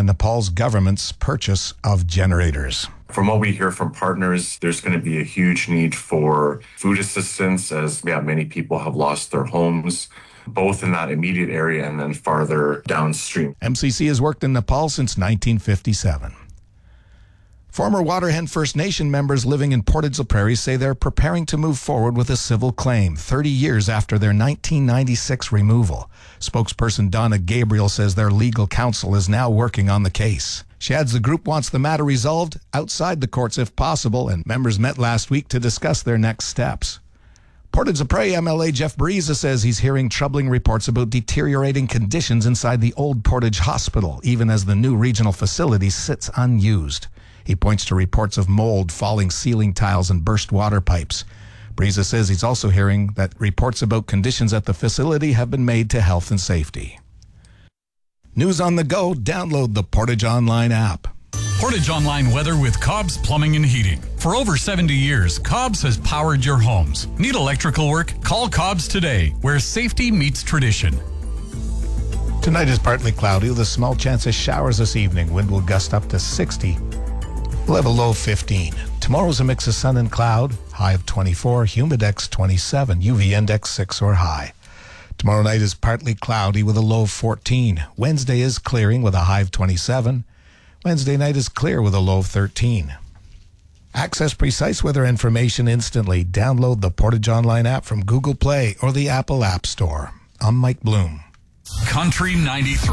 Nepal's government's purchase of generators. From what we hear from partners, there's going to be a huge need for food assistance as many people have lost their homes, both in that immediate area and then farther downstream. MCC has worked in Nepal since 1957. Former Waterhen First Nation members living in Portage la Prairie say they're preparing to move forward with a civil claim 30 years after their 1996 removal. Spokesperson Donna Gabriel says their legal counsel is now working on the case. She adds the group wants the matter resolved outside the courts if possible, and members met last week to discuss their next steps. Portage la Prairie MLA Jeff Breeza says he's hearing troubling reports about deteriorating conditions inside the old Portage Hospital, even as the new regional facility sits unused. He points to reports of mold, falling ceiling tiles, and burst water pipes. Breeza says he's also hearing that reports about conditions at the facility have been made to health and safety. News on the go, download the Portage Online app. Portage Online weather with Cobb's Plumbing and Heating. For over 70 years, Cobb's has powered your homes. Need electrical work? Call Cobb's today, where safety meets tradition. Tonight is partly cloudy with a small chance of showers this evening. Wind will gust up to 60. We'll have a low of 15. Tomorrow's a mix of sun and cloud, high of 24, humidex 27, UV index 6 or high. Tomorrow night is partly cloudy with a low of 14. Wednesday is clearing with a high of 27. Wednesday night is clear with a low of 13. Access precise weather information instantly. Download the Portage Online app from Google Play or the Apple App Store. I'm Mike Bloom. Country 93.